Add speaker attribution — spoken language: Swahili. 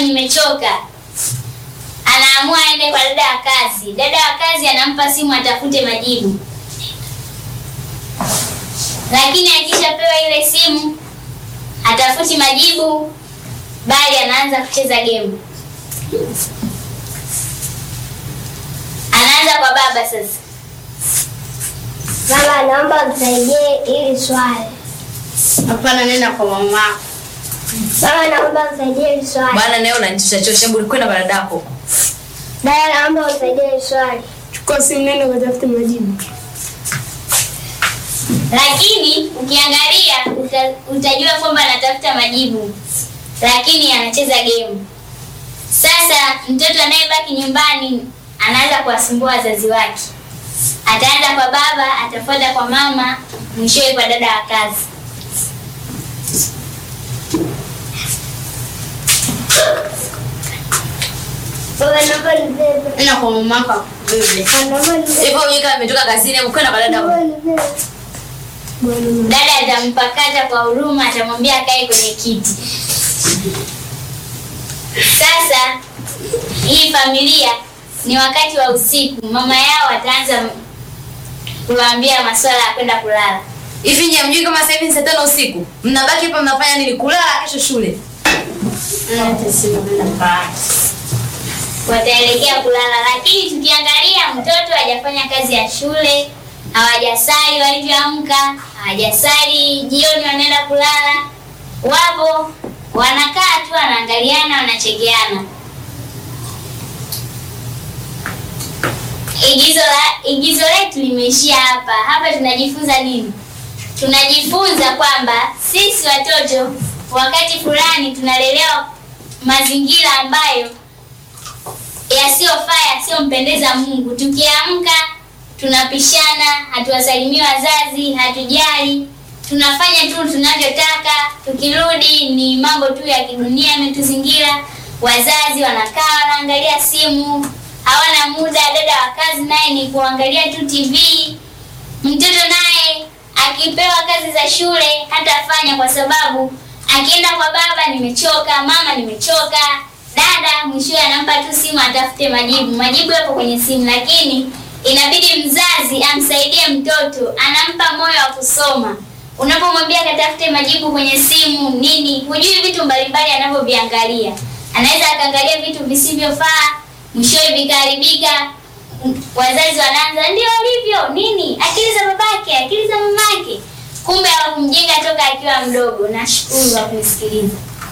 Speaker 1: nimechoka. Anaamua aende kwa dada wa kazi. Dada wa kazi anampa simu atafute majibu. Lakini akishapewa ile simu atafuti majibu, bali anaanza kucheza game. Anaanza kwa baba sasa.
Speaker 2: Baba, naomba msaidie hili swali.
Speaker 3: Hapana, nenda kwa mama.
Speaker 2: Baba, naomba msaidie hili swali.
Speaker 3: Bwana, leo unanichosha, hebu kwenda kwa dadako.
Speaker 2: Dada, naomba msaidie hili swali.
Speaker 4: Chukua simu, nenda ukatafute majibu.
Speaker 1: Lakini ukiangalia utajua kwamba anatafuta majibu, lakini anacheza game. Sasa mtoto anayebaki nyumbani anaanza kuwasumbua wazazi wake. Ataenda kwa baba, atafuata kwa mama, mwishowe kwa dada wa kazi.
Speaker 2: Baba, naomba nibebe.
Speaker 3: Nenda kwa mama yako bebe.
Speaker 2: Naomba nibebe.
Speaker 3: Hivyo wewe kama umetoka kazini, hebu kwenda kwa dadako.
Speaker 2: Naomba nibebe.
Speaker 1: Dada atampakata kwa huruma, atamwambia akae kwenye kiti. Sasa hii familia ni wakati wa usiku, mama yao ataanza kuwaambia masuala ya kwenda kulala.
Speaker 3: Hivi nyinyi mjui kama sasa hivi ni saa 5 usiku? Mnabaki hapa mnafanya nini? Kulala kesho shule.
Speaker 1: Hata sio kwenda mbali. Wataelekea kulala, lakini tukiangalia mtoto hajafanya kazi ya shule, hawajasali walivyoamka, hawajasali jioni wanaenda kulala. Wapo wanakaa tu wanaangaliana, wanachekeana. Igizo letu limeishia hapa. Hapa tunajifunza nini? Tunajifunza kwamba sisi watoto wakati fulani tunalelewa mazingira ambayo yasiyofaa, yasiyompendeza Mungu. Tukiamka tunapishana, hatuwasalimii wazazi, hatujali, tunafanya tu tunavyotaka. Tukirudi ni mambo tu ya kidunia yametuzingira. Wazazi wanakaa wanaangalia simu, hawana muda. Dada wa kazi naye ni kuangalia tu TV. Mtoto naye akipewa kazi za shule hatafanya, kwa sababu akienda kwa baba, nimechoka, mama nimechoka, dada, mwishowe anampa tu simu atafute majibu. Majibu yapo kwenye simu, lakini inabidi mzazi amsaidie mtoto, anampa moyo wa kusoma. Unapomwambia katafute majibu kwenye simu nini, hujui vitu mbalimbali anavyoviangalia. Anaweza akaangalia vitu visivyofaa, mwishowe vikaharibika. Wazazi wanaanza ndio alivyo nini, akili za babake, akili za mamake. Kumbe hawakumjenga toka akiwa mdogo. Nashukuru kwa kunisikiliza.